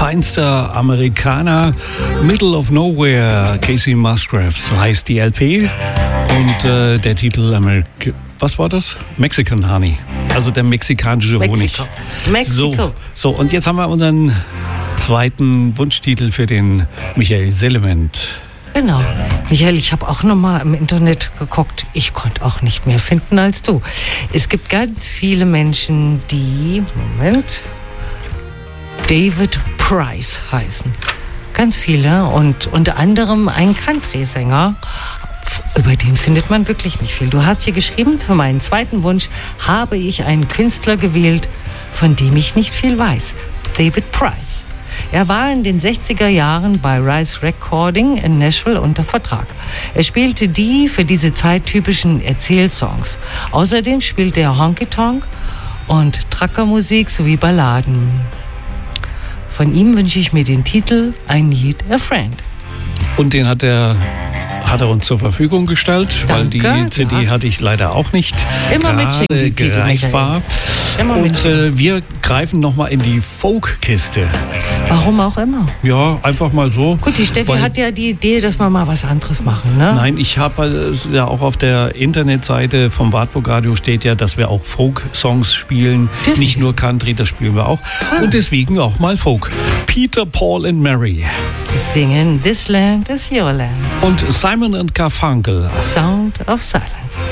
feinster Amerikaner, Middle of Nowhere, Casey Musgraves heißt die LP und der Titel was war das? Mexican Honey, also der mexikanische Honig. Mexiko. So, und jetzt haben wir unseren zweiten Wunschtitel für den Michael Selement. Genau. Michael, ich habe auch nochmal im Internet geguckt. Ich konnte auch nicht mehr finden als du. Es gibt ganz viele Menschen, die, David Price heißen. Ganz viele und unter anderem ein Country-Sänger. Über den findet man wirklich nicht viel. Du hast hier geschrieben, für meinen zweiten Wunsch habe ich einen Künstler gewählt, von dem ich nicht viel weiß. David Price. Er war in den 60er Jahren bei Rise Recording in Nashville unter Vertrag. Er spielte die für diese Zeit typischen Erzählsongs. Außerdem spielte er Honky-Tonk und Truckermusik sowie Balladen. Von ihm wünsche ich mir den Titel I Need a Friend. Und den hat er uns zur Verfügung gestellt, Danke, weil die CD hatte ich leider auch nicht immer gerade greifbar. Und wir greifen nochmal in die Folk-Kiste. Warum auch immer. Ja, einfach mal so. Gut, die Steffi hat ja die Idee, dass wir mal was anderes machen, ne? Nein, ich habe ja auch auf der Internetseite vom Wartburg Radio steht ja, dass wir auch Folk-Songs spielen. Nicht nur Country, das spielen wir auch. Und deswegen auch mal Folk. Peter, Paul and Mary Singen This Land is Your Land. und Simon and Garfunkel. Sound of Silence.